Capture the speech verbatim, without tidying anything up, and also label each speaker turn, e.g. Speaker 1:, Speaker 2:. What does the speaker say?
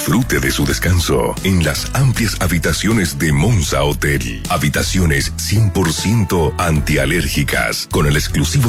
Speaker 1: Disfrute de su descanso en las amplias habitaciones de Monza Hotel. Habitaciones cien por ciento antialérgicas con el exclusivo